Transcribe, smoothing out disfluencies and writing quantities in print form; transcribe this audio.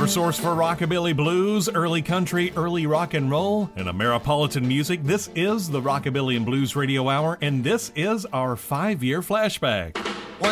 source for rockabilly blues, early country, early rock and roll, and Ameripolitan music. This is the Rockabilly and Blues Radio Hour, and this is our 5-year flashback.